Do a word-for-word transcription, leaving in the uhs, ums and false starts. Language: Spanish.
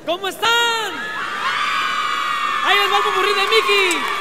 ¿Cómo están? Ahí les va el popurrí de Mickey.